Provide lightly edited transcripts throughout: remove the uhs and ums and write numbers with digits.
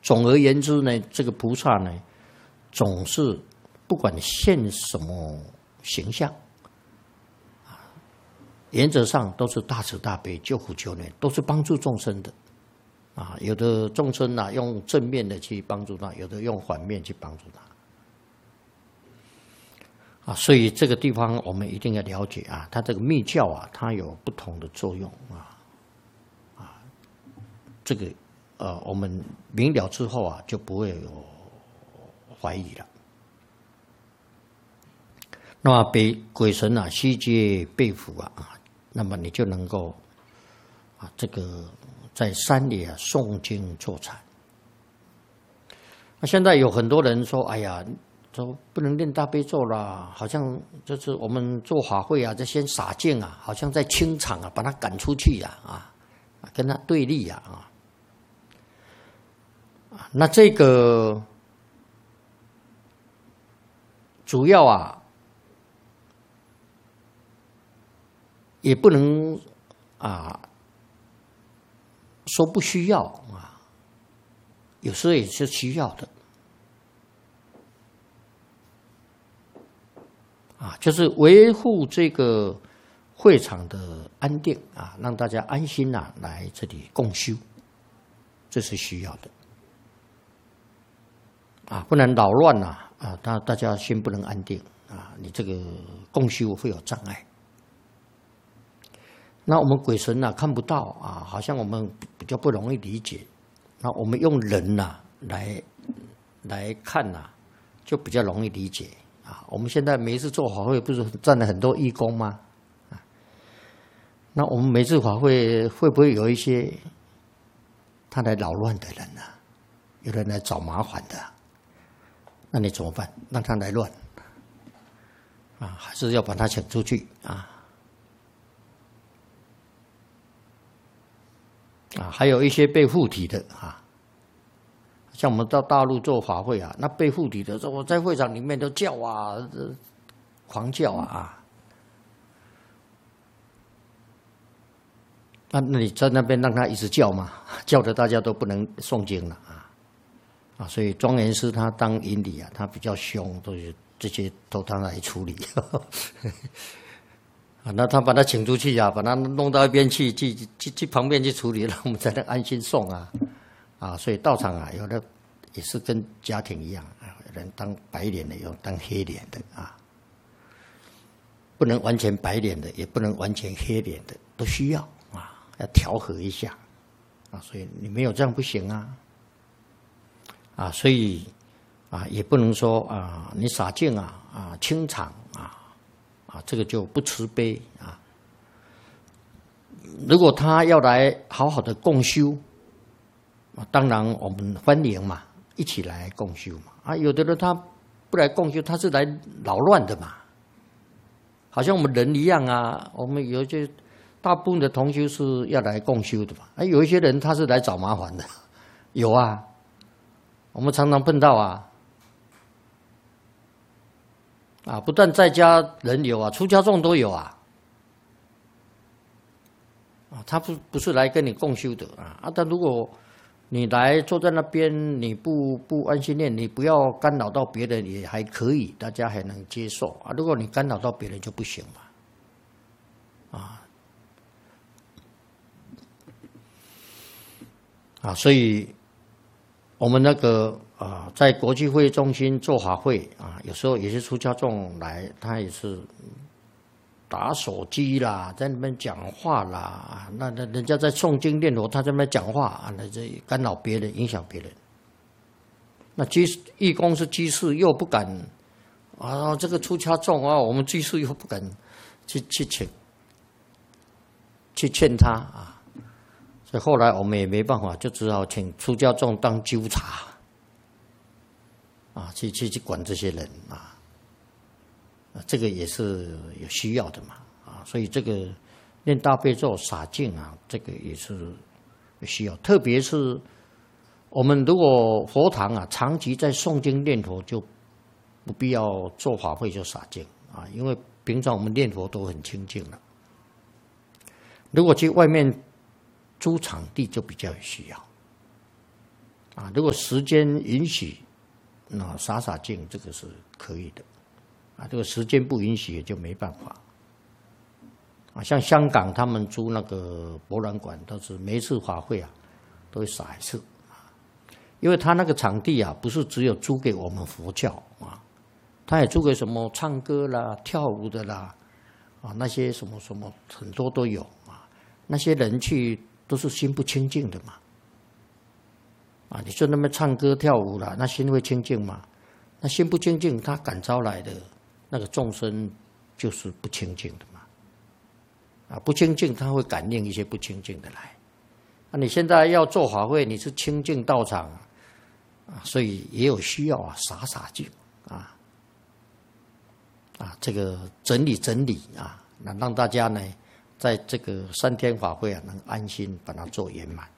总而言之呢，这个菩萨呢，总是不管现什么形象，原则上都是大慈大悲、救苦救难，都是帮助众生的。有的众生用正面的去帮助他，有的用反面去帮助他。所以这个地方我们一定要了解它这个密教它有不同的作用这个我们明了之后就不会有怀疑了。那么被鬼神悉皆被服那么你就能够这个在山里诵经坐禅。那现在有很多人说，哎呀，说不能念大悲咒啦，好像就是我们做法会就先洒净好像在清场把他赶出去跟他对立那这个主要也不能说不需要有时候也是需要的就是维护这个会场的安定让大家安心来这里共修，这是需要的不然扰乱大家心不能安定你这个共修会有障碍。那我们鬼神看不到好像我们比较不容易理解。那我们用人来看就比较容易理解我们现在每一次做法会不是站了很多义工吗？那我们每次法会会不会有一些他来扰乱的人有人来找麻烦的？那你怎么办？让他来乱还是要把他请出去还有一些被附体的像我们到大陆做法会那被附体的，我在会场里面都叫狂叫那你在那边让他一直叫嘛，叫的大家都不能诵经了所以庄严师他当引理他比较凶，都是这些都他来处理那他把他请出去把他弄到一边去旁边去处理，让我们才能安心诵所以道场有的也是跟家庭一样有人当白脸的，有当黑脸的不能完全白脸的，也不能完全黑脸的，都需要要调和一下所以你没有这样不行所以也不能说你洒净清场这个就不慈悲如果他要来好好的共修当然我们欢迎嘛，一起来共修嘛有的人他不来共修，他是来扰乱的嘛，好像我们人一样我们有些大部分的同修是要来共修的嘛有一些人他是来找麻烦的有我们常常碰到不但在家人有出家众都有他不是来跟你共修的但如果你来坐在那边，你不安心念，你不要干扰到别人也还可以，大家还能接受如果你干扰到别人就不行嘛所以我们那个在国际会议中心做法会有时候也是出家众来，他也是打手机啦，在那边讲话啦，那人家在诵经念佛，他在那边讲话那这干扰别人，影响别人。那义工是居士又不敢这个出家众我们居士又不敢去劝他所以后来我们也没办法，就只好请出家众当纠察去管这些人这个也是有需要的嘛所以这个念大悲咒洒净这个也是需要，特别是我们如果佛堂长期在诵经念佛，就不必要做法会就洒净因为平常我们念佛都很清净了。如果去外面租场地就比较有需要啊，如果时间允许，那洒洒净这个是可以的，啊，这个时间不允许也就没办法。啊，像香港他们租那个博览馆，都是每一次法会啊，都会洒一次，因为他那个场地啊，不是只有租给我们佛教啊，他也租给什么唱歌啦、跳舞的啦，啊，那些什么什么很多都有啊，那些人去都是心不清净的嘛。啊，你说那么唱歌跳舞啦，那心会清净吗？那心不清净，他感召来的那个众生就是不清净的嘛。啊，不清净，他会感应一些不清净的来。那你现在要做法会，你是清净道场啊，所以也有需要啊，洒洒净啊，这个整理整理啊，那让大家呢，在这个3天法会啊，能安心把它做圆满。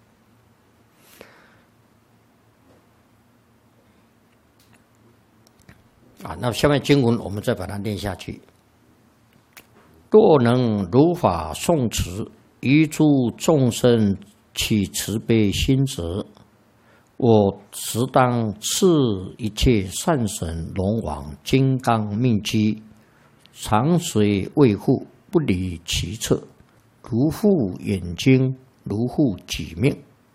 啊，那下面经文我们再把它念下去。若能如法诵持，于诸众生起慈悲心者，我实当赐一切善神龙王金刚命机，长随卫护，不离其侧，如护眼睛，如护己命。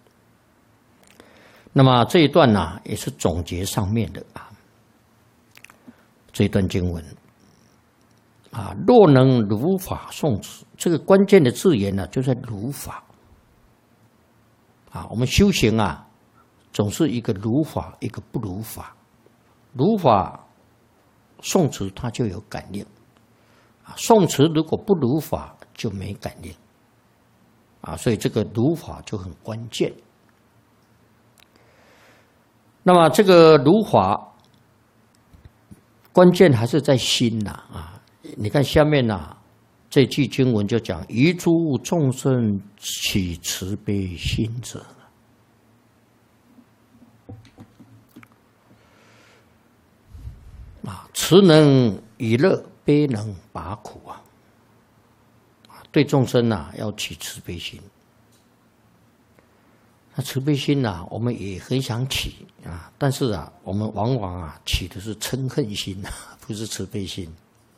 那么这一段呢，也是总结上面的啊。这一段经文啊，若能如法诵持，这个关键的字眼呢，就在如法啊。我们修行啊，总是一个如法，一个不如法。如法诵持，它就有感应啊；诵持如果不如法，就没感应啊。所以这个如法就很关键。那么这个如法，关键还是在心呐啊！你看下面呐，这句经文就讲：于诸众生起慈悲心者，啊，慈能以乐，悲能拔苦啊！对众生呐，要起慈悲心。那慈悲心呐，我们也很想起啊，但是啊，我们往往啊起的是嗔恨心啊，不是慈悲心。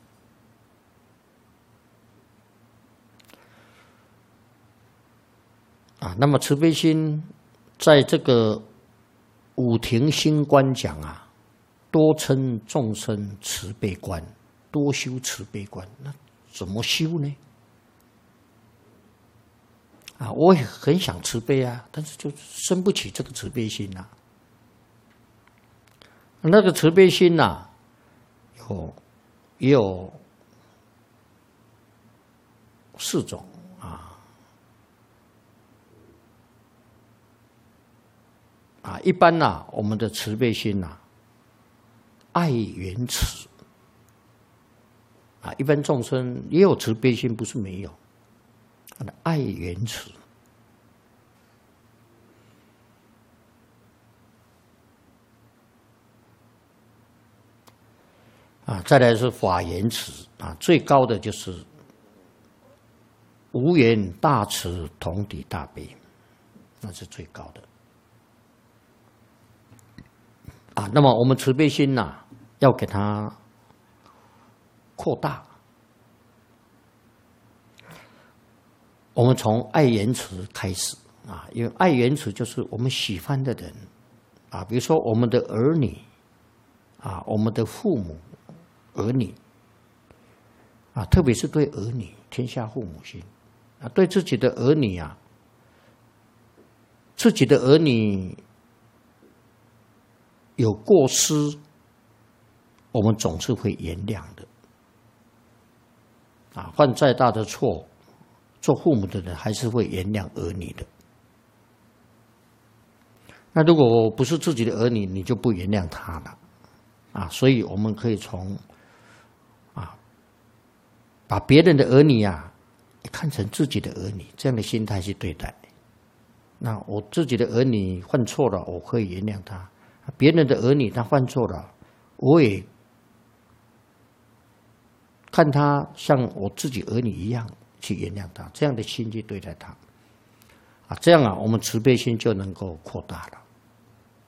啊，那么慈悲心在这个五庭心观讲啊，多称众生慈悲观，多修慈悲观。那怎么修呢？啊，我也很想慈悲啊，但是就生不起这个慈悲心呐。那个慈悲心呐，也有4种啊。一般呐，我们的慈悲心呐，爱缘慈啊。一般众生也有慈悲心，不是没有。爱缘慈啊，再来是法缘慈啊，最高的就是无缘大慈，同体大悲，那是最高的啊。那么我们慈悲心呐，要给它扩大。我们从爱缘慈开始啊，因为爱缘慈就是我们喜欢的人啊，比如说我们的儿女啊，我们的父母、儿女啊，特别是对儿女，天下父母心啊，对自己的儿女啊，自己的儿女有过失，我们总是会原谅的啊，犯再大的错。做父母的人还是会原谅儿女的。那如果不是自己的儿女，你就不原谅他了啊。所以我们可以从把别人的儿女啊看成自己的儿女，这样的心态去对待。那我自己的儿女犯错了，我可以原谅他；别人的儿女他犯错了，我也看他像我自己儿女一样。去原谅他，这样的心去对待他，啊，这样啊，我们慈悲心就能够扩大了。